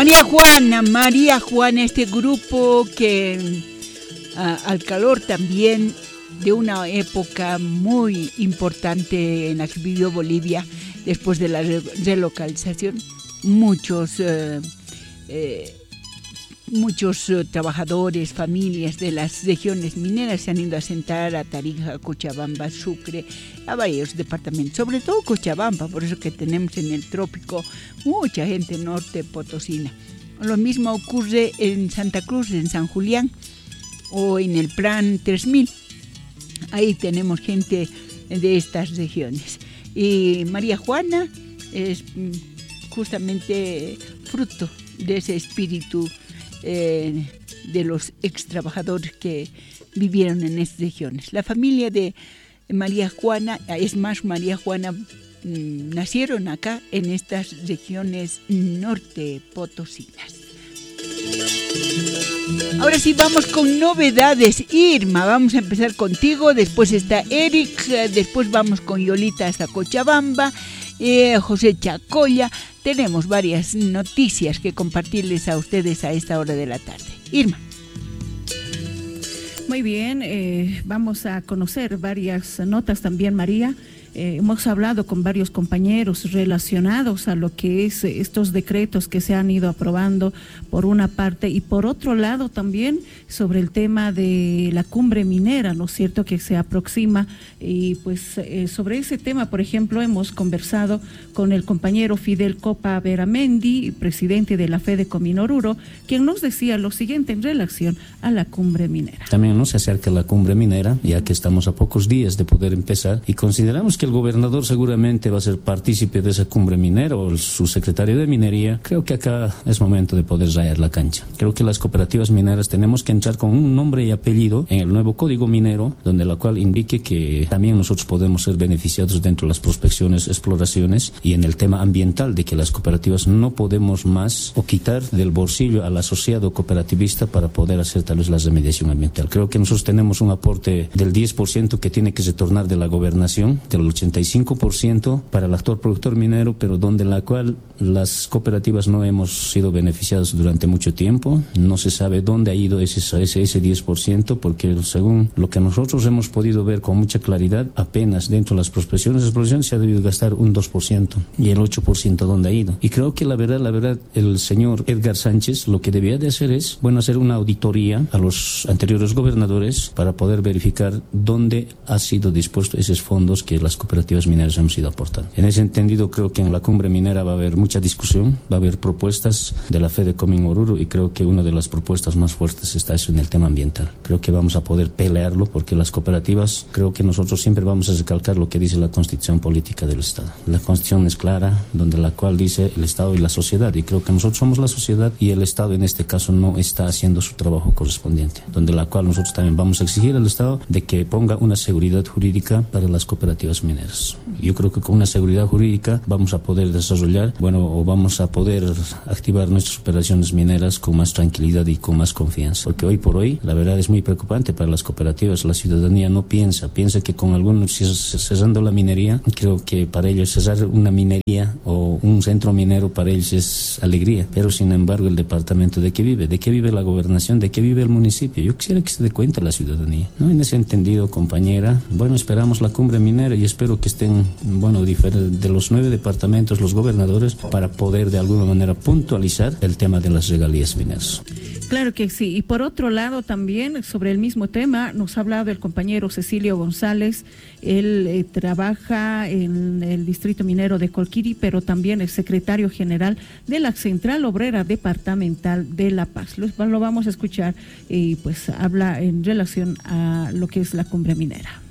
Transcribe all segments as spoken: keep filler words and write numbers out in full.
María Juana, María Juana, este grupo que uh, al calor también de una época muy importante en la que vivió Bolivia después de la re- relocalización, muchos uh, eh, muchos uh, trabajadores, familias de las regiones mineras se han ido a asentar a Tarija, Cochabamba, Sucre, a varios departamentos, sobre todo Cochabamba, por eso que tenemos en el trópico mucha gente norte potosina. Lo mismo ocurre en Santa Cruz, en San Julián o en el Plan tres mil. Ahí tenemos gente de estas regiones. Y María Juana es justamente fruto de ese espíritu eh, de los ex trabajadores que vivieron en estas regiones. La familia de María Juana, es más, María Juana mmm, nacieron acá en estas regiones norte potosinas. Ahora sí, vamos con novedades. Irma, vamos a empezar contigo, después está Eric, después vamos con Yolita hasta Cochabamba, eh, José Chacoya. Tenemos varias noticias que compartirles a ustedes a esta hora de la tarde. Irma. Muy bien, eh, vamos a conocer varias notas también, María. Eh, hemos hablado con varios compañeros relacionados a lo que es estos decretos que se han ido aprobando por una parte y por otro lado también sobre el tema de la cumbre minera, ¿no es cierto?, que se aproxima. Y pues eh, sobre ese tema, por ejemplo, hemos conversado con el compañero Fidel Copa Beramendi, presidente de la FEDECOMIN Oruro, quien nos decía lo siguiente en relación a la cumbre minera. También nos acerca la cumbre minera, ya que estamos a pocos días de poder empezar, y consideramos que el gobernador seguramente va a ser partícipe de esa cumbre minera o el subsecretario de minería. Creo que acá es momento de poder rayar la cancha. Creo que las cooperativas mineras tenemos que entrar con un nombre y apellido en el nuevo código minero, donde la cual indique que también nosotros podemos ser beneficiados dentro de las prospecciones, exploraciones, y en el tema ambiental, de que las cooperativas no podemos más o quitar del bolsillo al asociado cooperativista para poder hacer tal vez la remediación ambiental. Creo que nosotros tenemos un aporte del diez por ciento que tiene que retornar de la gobernación, del ochenta y cinco por ciento para el actor productor minero, pero donde la cual las cooperativas no hemos sido beneficiados durante mucho tiempo. No se sabe dónde ha ido ese, ese, ese diez por ciento, porque según lo que nosotros hemos podido ver con mucha claridad, apenas dentro de las prospecciones y exploraciones se ha debido gastar un dos por ciento, y el ocho por ciento dónde ha ido. Y creo que la verdad, la verdad, el señor Edgar Sánchez lo que debía de hacer es, bueno, hacer una auditoría a los anteriores gobernadores para poder verificar dónde ha sido dispuesto esos fondos que las cooperativas mineras hemos ido aportando. En ese entendido, creo que en la cumbre minera va a haber mucha discusión, va a haber propuestas de la FEDECOMIN Oruro, y creo que una de las propuestas más fuertes está eso en el tema ambiental. Creo que vamos a poder pelearlo, porque las cooperativas, creo que nosotros siempre vamos a recalcar lo que dice la Constitución Política del Estado. La Constitución es clara, donde la cual dice el Estado y la sociedad, y creo que nosotros somos la sociedad y el Estado en este caso no está haciendo su trabajo correspondiente, donde la cual nosotros también vamos a exigir al Estado de que ponga una seguridad jurídica para las cooperativas mineras. Yo creo que con una seguridad jurídica vamos a poder desarrollar, bueno, o vamos a poder activar nuestras operaciones mineras con más tranquilidad y con más confianza, porque hoy por hoy la verdad es muy preocupante para las cooperativas. La ciudadanía no piensa, piensa que con algunos cesando la minería, creo que para ellos cesar una minería o un centro minero para ellos es alegría, pero sin embargo el departamento, ¿de qué vive? ¿De qué vive la gobernación? ¿De qué vive el municipio? Yo quisiera que se dé cuenta la ciudadanía, ¿no? En ese entendido, compañera, bueno, esperamos la cumbre minera y espero que estén, bueno, de los nueve departamentos los gobernadores para poder de alguna manera puntualizar el tema de las regalías mineras. Claro que sí. Y por otro lado también, sobre el mismo tema, nos ha hablado el compañero Cecilio González. Él eh, trabaja en el distrito minero de Colquiri, pero también es secretario general de la Central Obrera Departamental de La Paz. Lo, lo vamos a escuchar y pues habla en relación a lo que es la cumbre minera.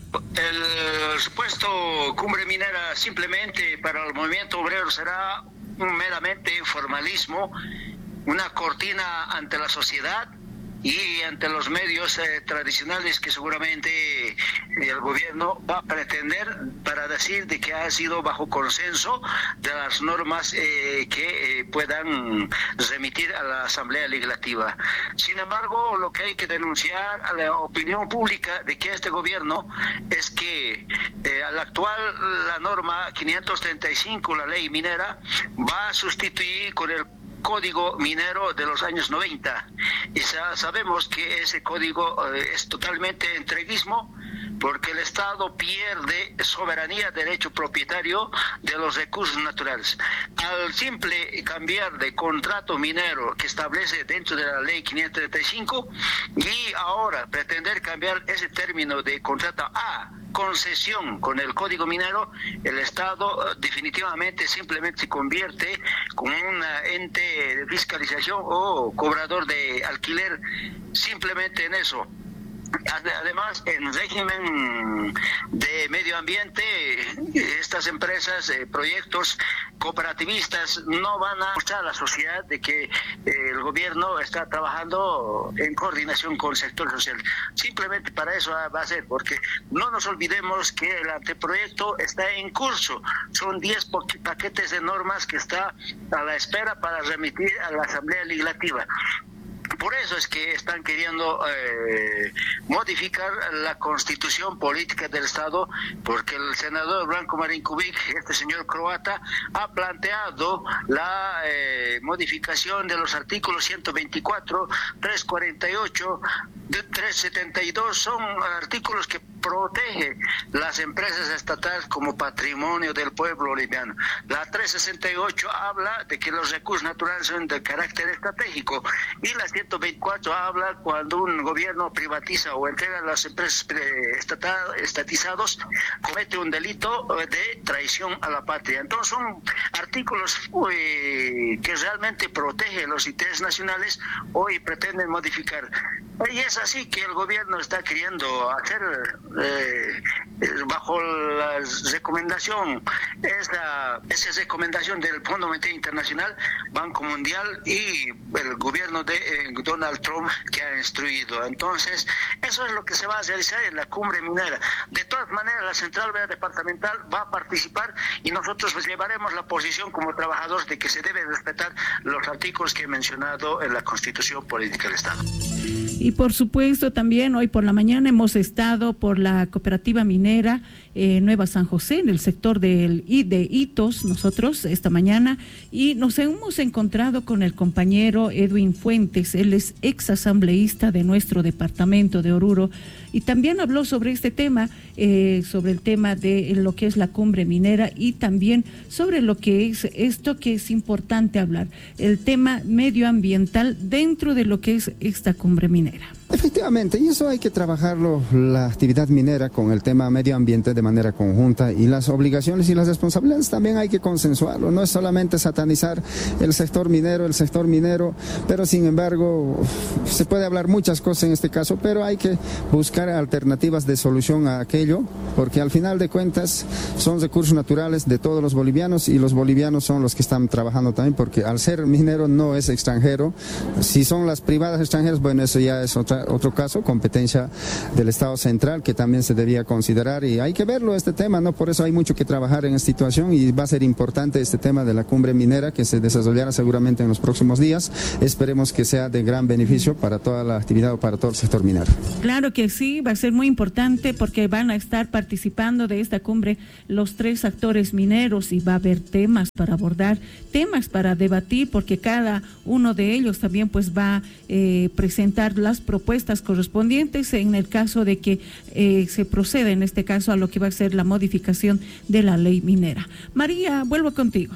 El supuesto cumbre minera simplemente para el movimiento obrero será un meramente formalismo, una cortina ante la sociedad y ante los medios eh, tradicionales que seguramente el gobierno va a pretender para decir de que ha sido bajo consenso de las normas eh, que eh, puedan remitir a la Asamblea Legislativa. Sin embargo, lo que hay que denunciar a la opinión pública de que este gobierno es que eh, al actual la norma quinientos treinta y cinco, la ley minera, va a sustituir con el Código Minero de los años noventa. Y sa- sabemos que ese código eh, es totalmente entreguismo, porque el Estado pierde soberanía, derecho propietario de los recursos naturales. Al simple cambiar de contrato minero que establece dentro de la ley quinientos treinta y cinco, y ahora pretender cambiar ese término de contrato a concesión con el Código Minero, el Estado definitivamente simplemente se convierte como un ente de fiscalización o cobrador de alquiler, simplemente en eso. Además, en régimen de medio ambiente, estas empresas, eh, proyectos cooperativistas no van a mostrar a la sociedad de que eh, el gobierno está trabajando en coordinación con el sector social. Simplemente para eso va a ser, porque no nos olvidemos que el anteproyecto está en curso. Son diez paquetes de normas que está a la espera para remitir a la Asamblea Legislativa. Por eso es que están queriendo eh, modificar la constitución política del Estado, porque el senador Branko Marinkovic, este señor croata, ha planteado la eh, modificación de los artículos ciento veinticuatro, trescientos cuarenta y ocho, trescientos setenta y dos, son artículos que protegen las empresas estatales como patrimonio del pueblo boliviano. La trescientos sesenta y ocho habla de que los recursos naturales son de carácter estratégico, y la ciento veinticuatro habla cuando un gobierno privatiza o entrega a las empresas estatizados, comete un delito de traición a la patria. Entonces son artículos uy, que realmente protegen los intereses nacionales, hoy pretenden modificar. Y es así que el gobierno está queriendo hacer eh, bajo la recomendación, esa, esa recomendación del Fondo Monetario Internacional, Banco Mundial y el gobierno de eh, Donald Trump, que ha instruido. Entonces, eso es lo que se va a realizar en la cumbre minera. De todas maneras, la Central Obrera Departamental va a participar y nosotros pues llevaremos la posición como trabajadores de que se deben respetar los artículos que he mencionado en la Constitución Política del Estado. Y por supuesto también hoy por la mañana hemos estado por la cooperativa minera eh, Nueva San José, en el sector del, de Itos, nosotros esta mañana, y nos hemos encontrado con el compañero Edwin Fuentes. Él es ex asambleísta de nuestro departamento de Oruro, y también habló sobre este tema, eh, sobre el tema de lo que es la cumbre minera, y también sobre lo que es esto que es importante hablar, el tema medioambiental dentro de lo que es esta cumbre minera. Efectivamente, y eso hay que trabajarlo, la actividad minera con el tema medio ambiente de manera conjunta, y las obligaciones y las responsabilidades también hay que consensuarlo. No es solamente satanizar el sector minero, el sector minero, pero sin embargo se puede hablar muchas cosas en este caso, pero hay que buscar alternativas de solución a aquello, porque al final de cuentas son recursos naturales de todos los bolivianos, y los bolivianos son los que están trabajando también, porque al ser minero no es extranjero. Si son las privadas extranjeras, bueno, eso ya es otra otro caso, competencia del Estado central, que también se debía considerar, y hay que verlo este tema, ¿no? Por eso hay mucho que trabajar en esta situación, y va a ser importante este tema de la cumbre minera que se desarrollará seguramente en los próximos días. Esperemos que sea de gran beneficio para toda la actividad o para todo el sector minero. Claro que sí, va a ser muy importante porque van a estar participando de esta cumbre los tres actores mineros, y va a haber temas para abordar, temas para debatir, porque cada uno de ellos también pues va a eh, presentar las propuestas correspondientes en el caso de que eh, se proceda en este caso a lo que va a ser la modificación de la ley minera. María, vuelvo contigo.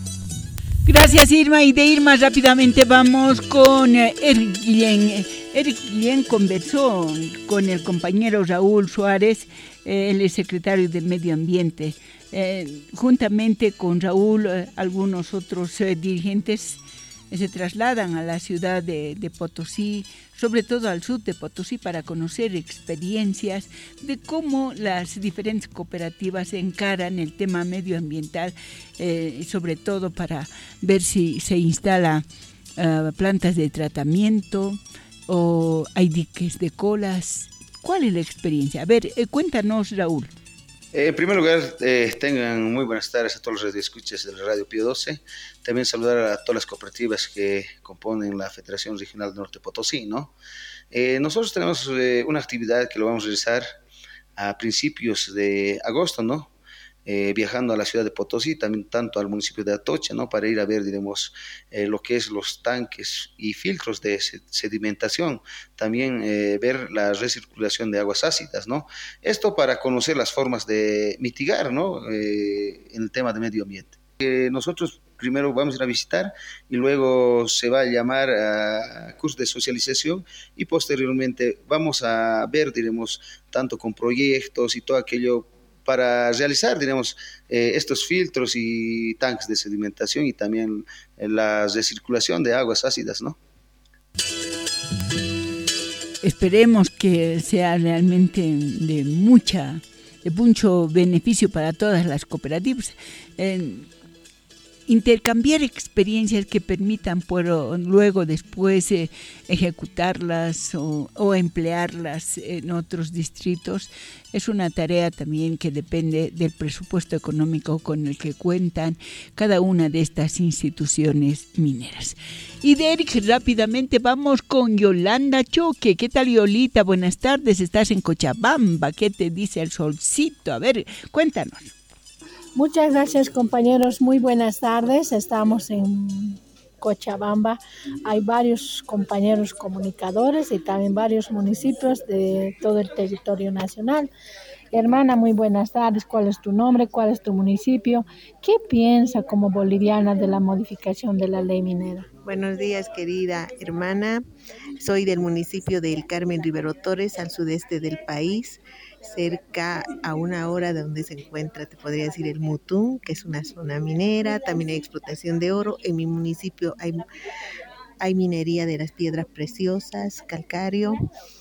Gracias, Irma. Y de Irma rápidamente vamos con eh, Eric Guillén. Eric Guillén conversó con el compañero Raúl Suárez, eh, él es secretario de Medio Ambiente. Eh, juntamente con Raúl, eh, algunos otros eh, dirigentes se trasladan a la ciudad de, de Potosí, sobre todo al sur de Potosí, para conocer experiencias de cómo las diferentes cooperativas encaran el tema medioambiental, eh, sobre todo para ver si se instala uh, plantas de tratamiento o hay diques de colas. ¿Cuál es la experiencia? A ver, eh, cuéntanos, Raúl. Eh, en primer lugar, eh, tengan muy buenas tardes a todos los radioescuchas de la Radio Pío doce. También saludar a todas las cooperativas que componen la Federación Regional Norte Potosí, ¿no? Eh, nosotros tenemos eh, una actividad que lo vamos a realizar a principios de agosto, ¿no? eh, viajando a la ciudad de Potosí, también tanto al municipio de Atocha, ¿no? Para ir a ver, digamos, eh, lo que es los tanques y filtros de sedimentación, también eh, ver la recirculación de aguas ácidas, ¿no? Esto para conocer las formas de mitigar, ¿no? Eh, en el tema de medio ambiente. Eh, nosotros primero vamos a ir a visitar y luego se va a llamar a curso de socialización y posteriormente vamos a ver, diremos, tanto con proyectos y todo aquello para realizar, diremos, eh, estos filtros y tanques de sedimentación y también eh, la recirculación de aguas ácidas, ¿no? Esperemos que sea realmente de mucha, de mucho beneficio para todas las cooperativas. Eh, intercambiar experiencias que permitan pero luego después eh, ejecutarlas o, o emplearlas en otros distritos es una tarea también que depende del presupuesto económico con el que cuentan cada una de estas instituciones mineras. Y de Eric, rápidamente vamos con Yolanda Choque. ¿Qué tal, Yolita? Buenas tardes, estás en Cochabamba. ¿Qué te dice el solcito? A ver, cuéntanos. Muchas gracias, compañeros. Muy buenas tardes. Estamos en Cochabamba. Hay varios compañeros comunicadores y también varios municipios de todo el territorio nacional. Hermana, muy buenas tardes. ¿Cuál es tu nombre? ¿Cuál es tu municipio? ¿Qué piensa como boliviana de la modificación de la ley minera? Buenos días, querida hermana. Soy del municipio del Carmen Rivero Torres, al sudeste del país, cerca a una hora de donde se encuentra, te podría decir, el Mutún, que es una zona minera. También hay explotación de oro. En mi municipio hay, hay minería de las piedras preciosas, calcario.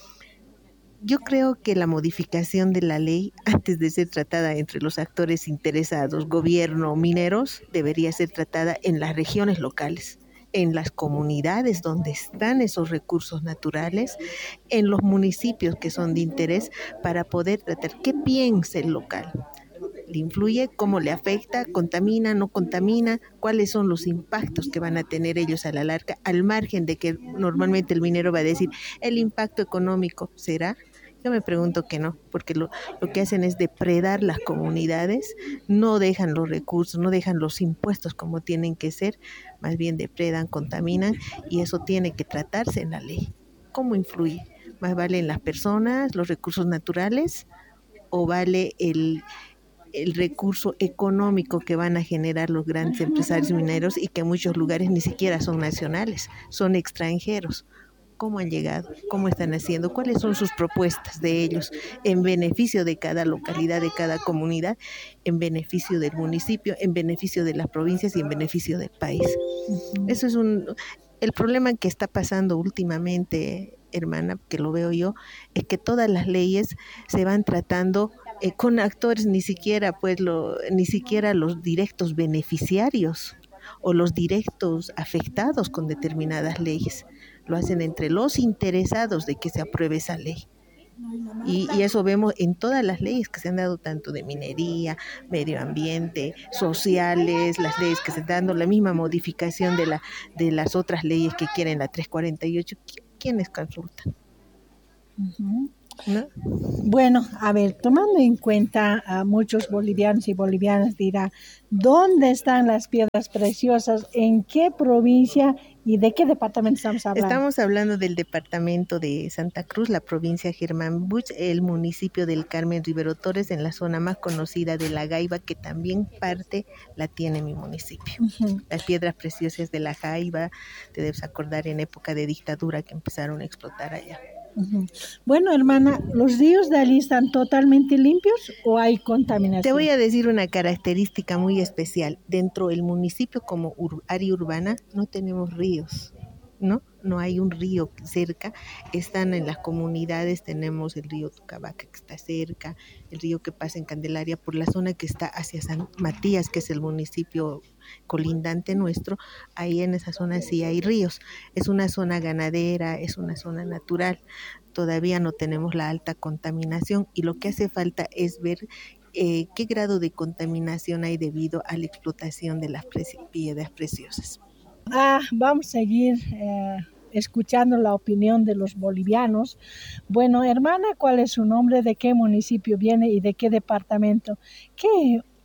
Yo creo que la modificación de la ley, antes de ser tratada entre los actores interesados, gobierno, mineros, debería ser tratada en las regiones locales, en las comunidades donde están esos recursos naturales, en los municipios que son de interés, para poder tratar qué piensa el local. ¿Le influye? ¿Cómo le afecta? ¿Contamina? ¿No contamina? ¿Cuáles son los impactos que van a tener ellos a la larga? Al margen de que normalmente el minero va a decir, ¿el impacto económico será? Yo me pregunto que no, porque lo, lo que hacen es depredar las comunidades, no dejan los recursos, no dejan los impuestos como tienen que ser, más bien depredan, contaminan, y eso tiene que tratarse en la ley. ¿Cómo influye? ¿Más vale en las personas, los recursos naturales, o vale el, el recurso económico que van a generar los grandes empresarios mineros y que en muchos lugares ni siquiera son nacionales, son extranjeros? ¿Cómo han llegado? ¿Cómo están haciendo? ¿Cuáles son sus propuestas de ellos en beneficio de cada localidad, de cada comunidad, en beneficio del municipio, en beneficio de las provincias y en beneficio del país? Uh-huh. Eso es un el problema que está pasando últimamente, hermana, que lo veo yo, es que todas las leyes se van tratando eh, con actores ni siquiera pues lo, ni siquiera los directos beneficiarios o los directos afectados con determinadas leyes. Lo hacen entre los interesados de que se apruebe esa ley. Y, y eso vemos en todas las leyes que se han dado, tanto de minería, medio ambiente, sociales, las leyes que se están dando, la misma modificación de, la, de las otras leyes que quieren la trescientos cuarenta y ocho. ¿Quiénes consultan? Uh-huh. ¿No? Bueno, a ver, tomando en cuenta a muchos bolivianos y bolivianas dirán, ¿dónde están las piedras preciosas? ¿En qué provincia y de qué departamento estamos hablando? Estamos hablando del departamento de Santa Cruz, la provincia Germán Buch, el municipio del Carmen Rivero Torres, en la zona más conocida de La Jaiba, que también parte la tiene mi municipio. Uh-huh. Las piedras preciosas de La Jaiba, te debes acordar en época de dictadura que empezaron a explotar allá. Uh-huh. Bueno, hermana, ¿los ríos de allí están totalmente limpios o hay contaminación? Te voy a decir una característica muy especial. Dentro del municipio, como ur- área urbana, no tenemos ríos, ¿no? No hay un río cerca. Están en las comunidades, tenemos el río Tucabaca que está cerca, el río que pasa en Candelaria, por la zona que está hacia San Matías, que es el municipio colindante nuestro. Ahí en esa zona sí hay ríos. Es una zona ganadera, es una zona natural. Todavía no tenemos la alta contaminación y lo que hace falta es ver eh, qué grado de contaminación hay debido a la explotación de las preci- piedras preciosas. Ah, vamos a seguir eh, escuchando la opinión de los bolivianos. Bueno, hermana, ¿cuál es su nombre? ¿De qué municipio viene y de qué departamento? ¿Qué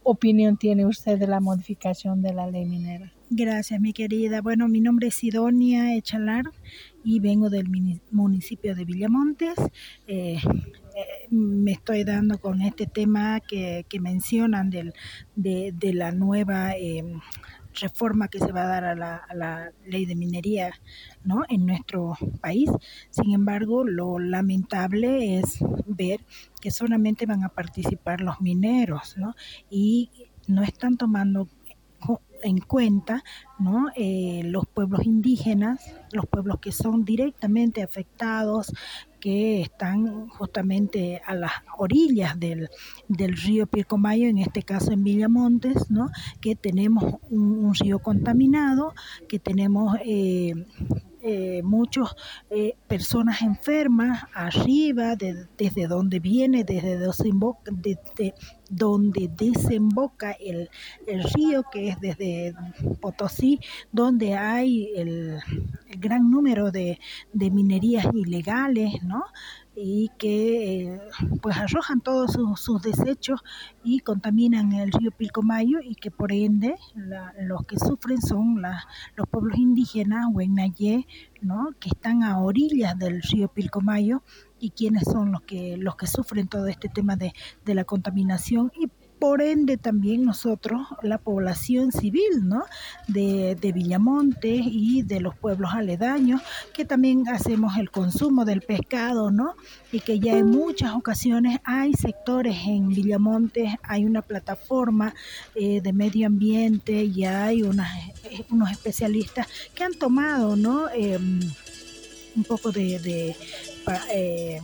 opinión tiene usted de la modificación de la ley minera? Gracias, mi querida. Bueno, mi nombre es Sidonia Echalar y vengo del municipio de Villamontes. Eh, eh, me estoy dando con este tema que, que mencionan del, de, de la nueva eh, reforma que se va a dar a la, a la ley de minería, ¿no?, en nuestro país. Sin embargo, lo lamentable es ver que solamente van a participar los mineros, ¿no?, y no están tomando en cuenta, ¿no?, eh, los pueblos indígenas, los pueblos que son directamente afectados, que están justamente a las orillas del, del río Pilcomayo, en este caso en Villamontes, ¿no?, que tenemos un, un río contaminado, que tenemos eh, eh, muchas eh, personas enfermas arriba, de, desde donde viene, desde, desemboca, desde donde desemboca el, el río, que es desde Potosí, donde hay el, el gran número de, de minerías ilegales, ¿no?, y que eh, pues arrojan todos sus, sus desechos y contaminan el río Pilcomayo, y que por ende la, los que sufren son la, los pueblos indígenas Huenayé, ¿no?, que están a orillas del río Pilcomayo, y quienes son los que los que sufren todo este tema de, de la contaminación, y por ende también nosotros, la población civil, ¿no?, de, de Villamontes y de los pueblos aledaños, que también hacemos el consumo del pescado, ¿no?, y que ya en muchas ocasiones hay sectores en Villamontes, hay una plataforma eh, de medio ambiente, y hay unas, eh, unos especialistas que han tomado, ¿no?, eh, un poco de... de para, eh,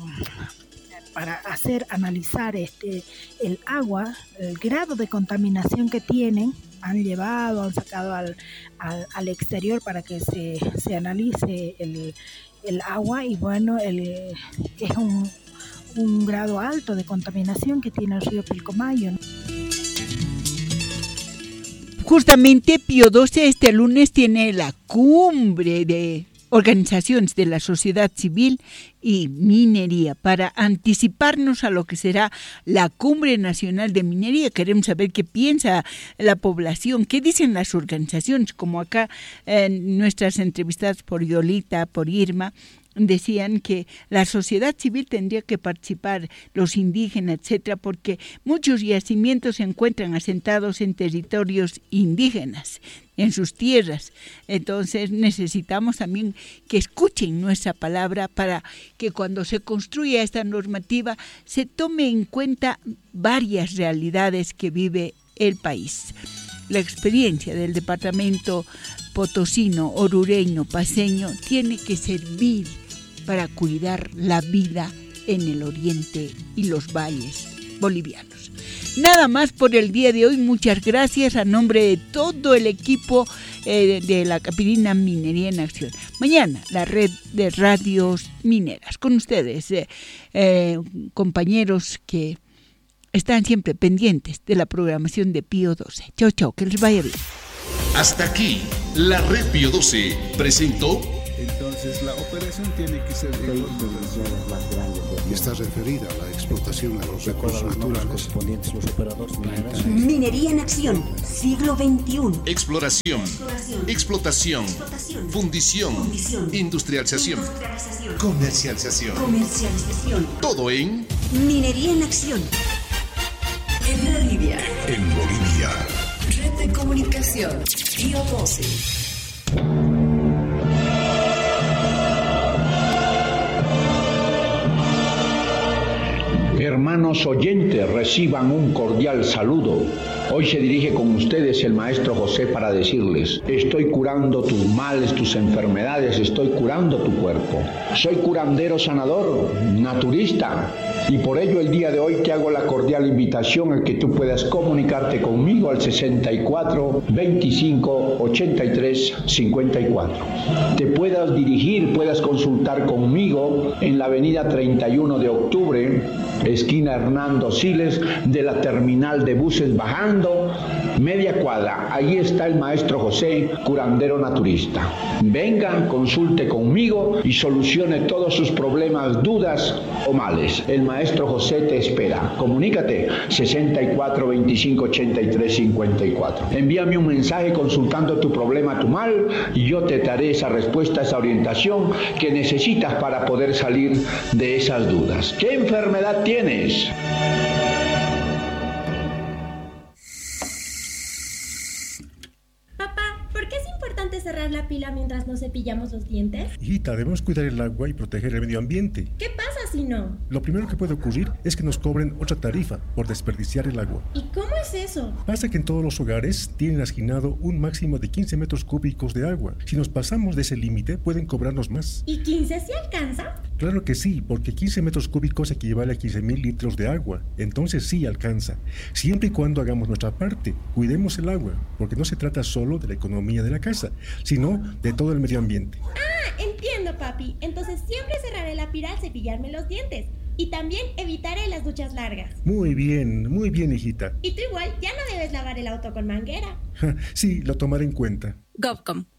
para hacer analizar este el agua, el grado de contaminación que tienen, han llevado, han sacado al, al, al exterior para que se, se analice el, el agua, y bueno, el, es un, un grado alto de contaminación que tiene el río Pilcomayo, ¿no? Justamente Pío doce este lunes tiene la cumbre de organizaciones de la sociedad civil y minería para anticiparnos a lo que será la Cumbre Nacional de Minería. Queremos saber qué piensa la población, qué dicen las organizaciones, como acá en nuestras entrevistadas por Idolita, por Irma, decían que la sociedad civil tendría que participar, los indígenas, etcétera, porque muchos yacimientos se encuentran asentados en territorios indígenas, en sus tierras. Entonces necesitamos también que escuchen nuestra palabra para que cuando se construya esta normativa se tome en cuenta varias realidades que vive el país. La experiencia del departamento potosino, orureño, paceño tiene que servir para cuidar la vida en el oriente y los valles bolivianos. Nada más por el día de hoy. Muchas gracias a nombre de todo el equipo eh, de la Capilina Minería en Acción. Mañana la red de radios mineras con ustedes, eh, eh, compañeros que están siempre pendientes de la programación de Pío doce. Chau, chau, que les vaya bien. Hasta aquí, la red Pío doce presentó. Entonces la operación tiene que ser de está referida a la explotación de los recursos naturales. Minería en Acción, siglo veintiuno. Exploración, Exploración. Explotación, Explotación. Fundición, Fundición. Industrialización, Industrialización. Comercialización. Comercialización. Todo en Minería en Acción. En Bolivia. En Bolivia. Red de Comunicación, Pío doce. Hermanos oyentes, reciban un cordial saludo. Hoy se dirige con ustedes el maestro José para decirles: estoy curando tus males, tus enfermedades, estoy curando tu cuerpo. Soy curandero sanador, naturista, y por ello el día de hoy te hago la cordial invitación a que tú puedas comunicarte conmigo al sesenta y cuatro, veinticinco, ochenta y tres, cincuenta y cuatro. Te puedas dirigir, puedas consultar conmigo en la avenida treinta y uno de octubre, esquina Hernando Siles, de la terminal de buses bajando, media cuadra, ahí está el maestro José, curandero naturista. Venga, consulte conmigo y solucione todos sus problemas, dudas o males. El maestro José te espera. Comunícate sesenta y cuatro, veinticinco, ochenta y tres, cincuenta y cuatro. Envíame un mensaje consultando tu problema, tu mal, y yo te daré esa respuesta, esa orientación que necesitas para poder salir de esas dudas. ¿Qué enfermedad tienes? Papá, ¿por qué es importante cerrar la pila mientras nos cepillamos los dientes? Hijita, debemos cuidar el agua y proteger el medio ambiente. ¿Qué pasa si no? Lo primero que puede ocurrir es que nos cobren otra tarifa por desperdiciar el agua. ¿Y cómo es eso? Pasa que en todos los hogares tienen asignado un máximo de quince metros cúbicos de agua. Si nos pasamos de ese límite, pueden cobrarnos más. ¿Y quince sí alcanza? Claro que sí, porque quince metros cúbicos equivale a quince mil litros de agua. Entonces sí alcanza. Siempre y cuando hagamos nuestra parte, cuidemos el agua, porque no se trata solo de la economía de la casa, sino de todo el medio ambiente. Ah, entiendo, papi. Entonces siempre cerraré la pila al cepillarme los dientes. Y también evitaré las duchas largas. Muy bien, muy bien, hijita. Y tú igual ya no debes lavar el auto con manguera. Sí, lo tomaré en cuenta. GovCom,